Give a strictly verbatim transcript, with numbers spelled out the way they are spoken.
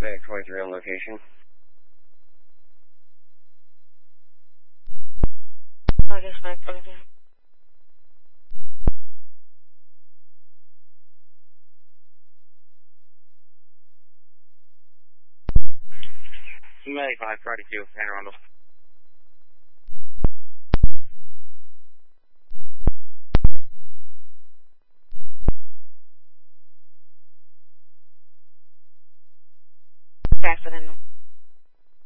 Medic twenty-three on location. Oh, this Medic twenty-three. Medic five, Friday two, Anne Arundel. Accident.